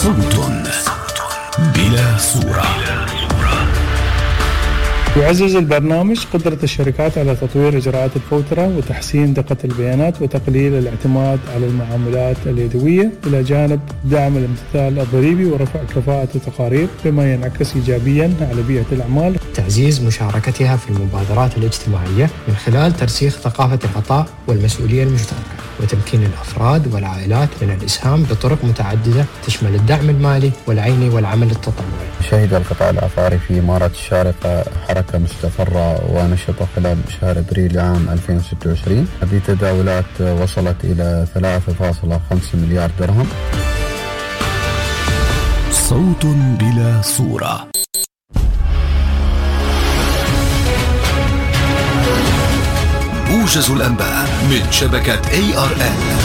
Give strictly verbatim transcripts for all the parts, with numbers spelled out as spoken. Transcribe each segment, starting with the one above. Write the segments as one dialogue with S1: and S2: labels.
S1: صوت بلا صورة.
S2: يعزز البرنامج قدرة الشركات على تطوير إجراءات الفوترة وتحسين دقة البيانات وتقليل الاعتماد على المعاملات اليدوية، إلى جانب دعم الامتثال الضريبي ورفع كفاءة التقارير، بما ينعكس إيجابيا على بيئة الأعمال.
S3: تعزيز مشاركتها في المبادرات الاجتماعية من خلال ترسيخ ثقافة العطاء والمسؤولية المشتركة، وتمكين الأفراد والعائلات من الإسهام بطرق متعددة تشمل الدعم المالي والعيني والعمل التطوعي.
S4: شهد القطاع العقاري في إمارة الشارقة حركة مستقرة ونشطة خلال شهر أبريل عام ألفين وستة وعشرين بتداولات وصلت إلى ثلاثة فاصلة خمسة مليار درهم.
S1: صوت بلا صورة. موجز الأنباء من شبكة إيه آر إل.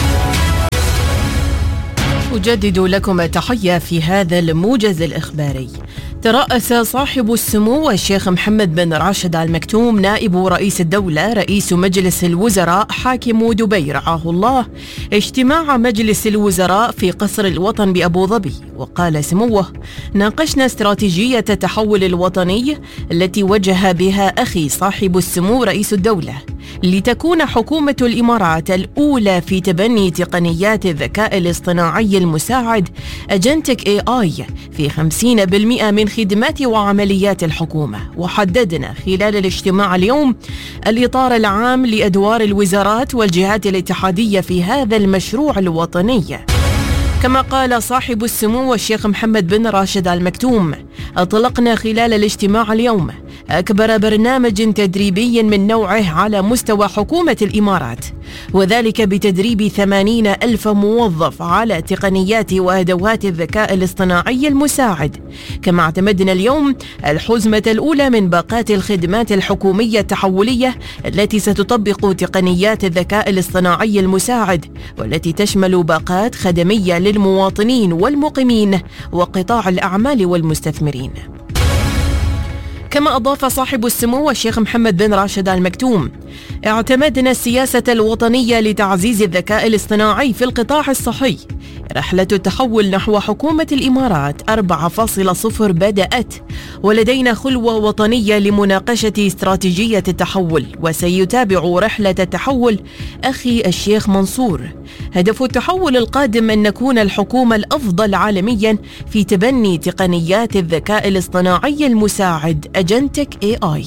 S5: أجدد لكم التحية في هذا الموجز الإخباري. ترأس صاحب السمو الشيخ محمد بن راشد آل مكتوم نائب رئيس الدولة رئيس مجلس الوزراء حاكم دبي رعاه الله اجتماع مجلس الوزراء في قصر الوطن بأبو ظبي. وقال سموه: ناقشنا استراتيجية التحول الوطني التي وجه بها أخي صاحب السمو رئيس الدولة لتكون حكومة الإمارات الأولى في تبني تقنيات الذكاء الاصطناعي المساعد أجنتك إيه آي في خمسين بالمئة من خدمات وعمليات الحكومة. وحددنا خلال الاجتماع اليوم الإطار العام لأدوار الوزارات والجهات الاتحادية في هذا المشروع الوطني. كما قال صاحب السمو الشيخ محمد بن راشد آل مكتوم: أطلقنا خلال الاجتماع اليوم أكبر برنامج تدريبي من نوعه على مستوى حكومة الإمارات، وذلك بتدريب ثمانين ألف موظف على تقنيات وأدوات الذكاء الاصطناعي المساعد. كما اعتمدنا اليوم الحزمة الأولى من باقات الخدمات الحكومية التحولية التي ستطبق تقنيات الذكاء الاصطناعي المساعد، والتي تشمل باقات خدمية للمواطنين والمقيمين وقطاع الأعمال والمستثمرين. كما أضاف صاحب السمو الشيخ محمد بن راشد آل مكتوم: اعتمدنا السياسة الوطنية لتعزيز الذكاء الاصطناعي في القطاع الصحي. رحلة التحول نحو حكومة الإمارات أربعة فاصلة صفر بدأت، ولدينا خلوة وطنية لمناقشة استراتيجية التحول، وسيتابع رحلة التحول أخي الشيخ منصور. هدف التحول القادم أن نكون الحكومة الأفضل عالميا في تبني تقنيات الذكاء الاصطناعي المساعد أجنتك إيه آي.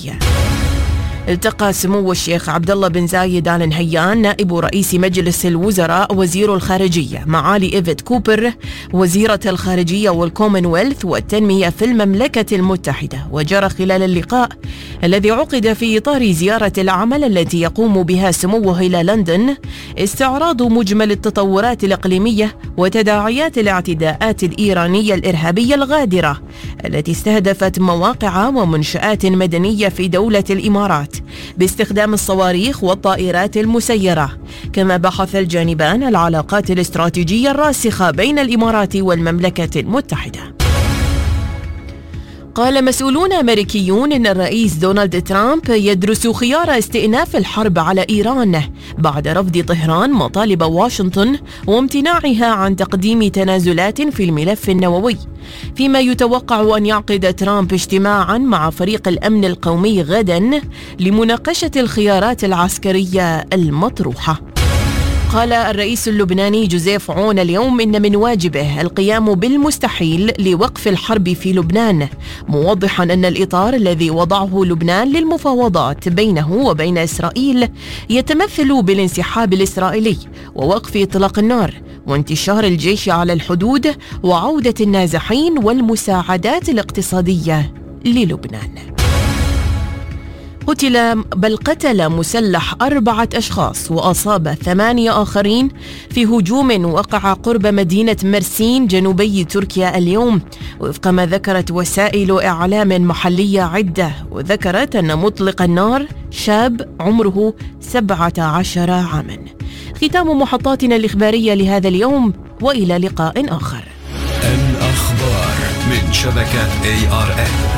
S5: التقى سمو الشيخ عبد الله بن زايد آل نهيان نائب رئيس مجلس الوزراء وزير الخارجية معالي إيفيت كوبر وزيرة الخارجية والكومنولث والتنمية في المملكة المتحدة. وجرى خلال اللقاء الذي عقد في إطار زيارة العمل التي يقوم بها سموه إلى لندن استعراض مجمل التطورات الإقليمية وتداعيات الاعتداءات الإيرانية الإرهابية الغادرة التي استهدفت مواقع ومنشآت مدنية في دولة الإمارات باستخدام الصواريخ والطائرات المسيرة. كما بحث الجانبان العلاقات الاستراتيجية الراسخة بين الإمارات والمملكة المتحدة. قال مسؤولون أمريكيون إن الرئيس دونالد ترامب يدرس خيار استئناف الحرب على إيران بعد رفض طهران مطالب واشنطن وامتناعها عن تقديم تنازلات في الملف النووي، فيما يتوقع أن يعقد ترامب اجتماعا مع فريق الأمن القومي غدا لمناقشة الخيارات العسكرية المطروحة. قال الرئيس اللبناني جوزيف عون اليوم إن من واجبه القيام بالمستحيل لوقف الحرب في لبنان، موضحا أن الإطار الذي وضعه لبنان للمفاوضات بينه وبين إسرائيل يتمثل بالانسحاب الإسرائيلي ووقف إطلاق النار وانتشار الجيش على الحدود وعودة النازحين والمساعدات الاقتصادية للبنان. قتل بل قتل مسلح أربعة أشخاص وأصاب ثمانية آخرين في هجوم وقع قرب مدينة مرسين جنوبي تركيا اليوم، وفق ما ذكرت وسائل إعلام محلية عدة، وذكرت أن مطلق النار شاب عمره سبعة عشر عاما. ختام محطاتنا الإخبارية لهذا اليوم، وإلى لقاء آخر.
S1: الأخبار من شبكة إيه آر إل.